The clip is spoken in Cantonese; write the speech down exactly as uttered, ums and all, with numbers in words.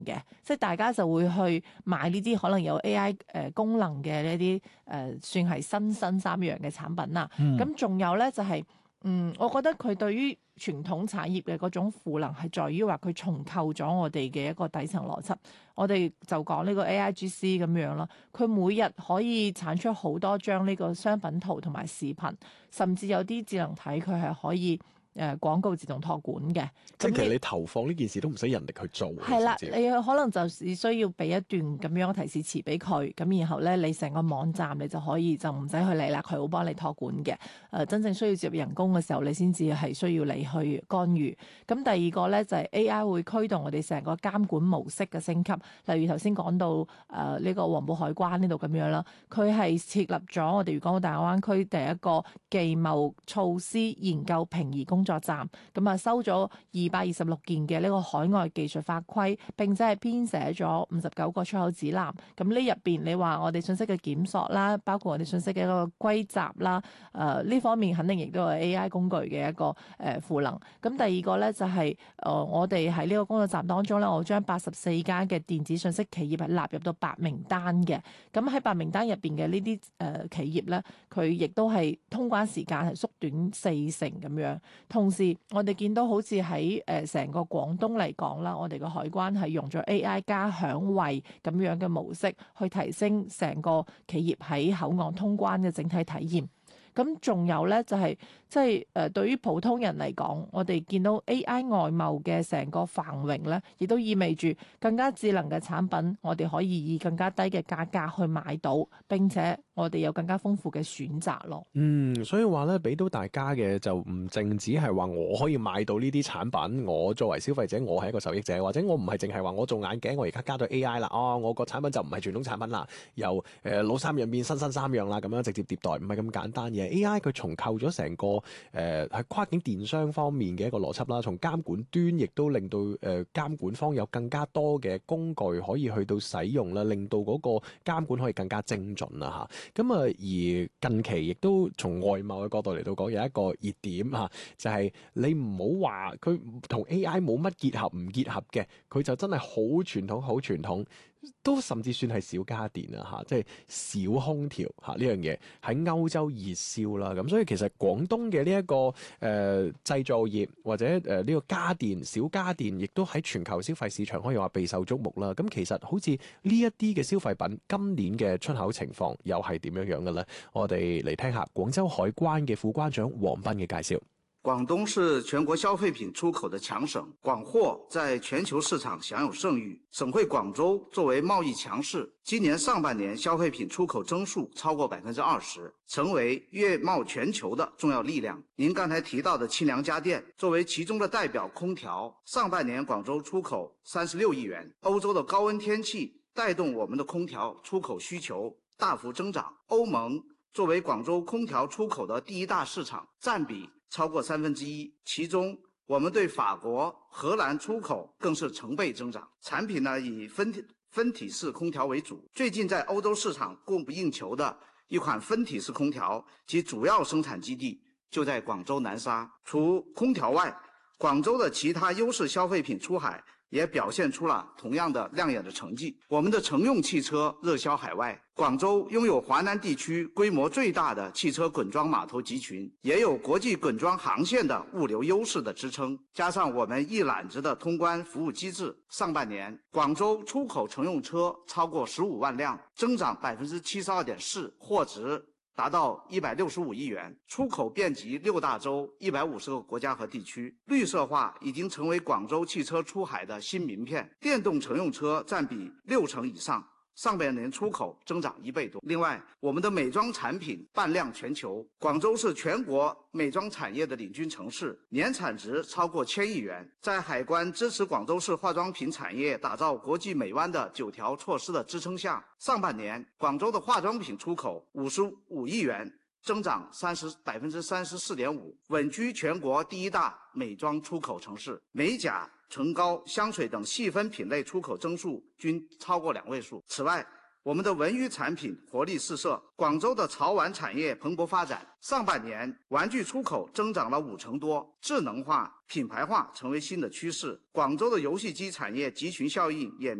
嘅，即係大家就會去買呢啲可能有 A I 誒、呃、功能嘅呢啲誒算係新新三樣嘅產品啦。咁仲、嗯、有咧就係、是、嗯，我覺得佢對於傳統產業嘅嗰種賦能係在於話佢重構咗我哋嘅一個底層邏輯。我哋就講呢個 A I G C 咁樣啦，佢每日可以產出好多張呢個商品圖同埋視頻，甚至有啲智能體佢係可以誒、呃、廣告自動託管嘅。 即係其實你投放呢件事都唔使人力去做。 係啦，你可能就只需要俾一段咁樣提示詞俾佢，咁然後咧你成個網站你就可以就唔使去理啦，佢會幫你託管嘅。誒、呃，真正需要接入人工嘅時候，你先至係需要你去干預。咁第二個咧就係、是、A I 會驅動我哋成個監管模式嘅升級。例如頭先講到誒呢、呃這個黃埔海關呢度咁樣啦，佢係設立咗我哋粵港澳大灣區第一個技貿措施研究評議工作站，咁啊收咗二百二十六件嘅呢個海外技術法規，並且係編寫咗五十九個出口指南。咁呢入邊你話我哋信息嘅檢索啦，包括我哋信息嘅一個歸集啦，誒、呃、呢方面肯定亦都係 A I 工具嘅一個誒賦、呃、能。咁第二個咧就係、是、誒、呃、我哋喺呢個工作站當中咧，我將八十四間嘅電子信息企業係納入到白名單嘅。咁喺白名單入邊嘅呢啲誒企業咧，佢亦都係通關時間係縮短四成咁樣。同時我哋見到好似喺誒成個廣東嚟講啦，我哋個海關係用咗 A I 加響衛咁樣嘅模式去提升成個企業喺口岸通關嘅整體體驗。咁仲有咧就係即係誒對於普通人嚟講，我哋見到 A I 外貿嘅成個繁榮咧，亦都意味住更加智能嘅產品，我哋可以以更加低嘅價格去買到，並且我哋有更加豐富嘅選擇咯。 嗯，所以話咧，俾到大家嘅就唔淨止係話我可以買到呢啲產品，我作為消費者，我係一個受益者，或者我唔係淨係話我做眼鏡，我而家加到 A I 啦，哦，我個產品就唔係傳統產品啦，由誒、呃、老三樣變新新三樣啦，咁樣直接迭代，唔係咁簡單嘅。A I 佢重構咗成個誒喺、呃、跨境電商方面嘅一個邏輯啦，從監管端亦都令到誒、呃、監管方有更加多嘅工具可以去到使用啦，令到嗰個監管可以更加精準啦嚇。咁啊，而近期亦都從外貿嘅角度嚟到講有一個熱點嚇，就係、是、你唔好話佢同 A I 冇乜結合唔結合嘅，佢就真係好傳統好傳統。都甚至算係小家電啊嚇，即係小空調嚇呢樣嘢喺歐洲熱銷啦，咁所以其實廣東嘅呢一個誒、呃、製造業或者誒呢、呃這個家電小家電，亦都喺全球消費市場可以話備受矚目啦。咁其實好似呢一啲嘅消費品，今年嘅出口情況又係點樣樣嘅咧？我哋嚟聽下廣州海關嘅副關長黃斌嘅介紹。 廣東是全國消費品出口的強省，廣貨在全球市場享有盛譽。省會廣州作為貿易強市，今年上半年消費品出口增速超過百分之二十，成為粵貿全球的重要力量。您剛才提到的清涼家電，作為其中的代表空調，上半年廣州出口三十六億元。歐洲的高溫天氣帶動我們的空調出口需求大幅增長。歐盟作為廣州空調出口的第一大市場，佔比超過三分之一，其中我們對法國、荷蘭出口更是成倍增長。產品呢以分體分體式空調為主，最近在歐洲市場供不應求的一款分體式空調，其主要生產基地就在廣州南沙。除空調外，廣州的其他優勢消費品出海也表現出了同樣的亮眼的成績。我們的乘用汽車熱銷海外，廣州擁有華南地區規模最大的汽車滾裝碼頭集群，也有國際滾裝航線的物流優勢的支撐，加上我們一攬子的通關服務機制，上半年廣州出口乘用車超過十五萬輛，增長百分之七十二點四，貨值達到一百六十五億元，出口遍及六大洲一百五十個國家和地區。綠色化已經成為廣州汽車出海的新名片，電動乘用車佔比六成以上，上半年出口增長一倍多。另外，我們的美妝產品扮亮全球，廣州是全國美妝產業的領軍城市，年產值超過千億元。在海關支持廣州市化妝品產業打造國際美灣的九條措施的支撐下，上半年廣州的化妝品出口五十五億元，增長三十百分之三十四點五，穩居全國第一大美妝出口城市。美甲、唇膏、香水等細分品類出口增速均超過兩位數。此外， 我们的文娱产品活力四射，广州的潮玩产业蓬勃发展。上半年，玩具出口增长了五成多，智能化、品牌化成为新的趋势。广州的游戏机产业集群效应也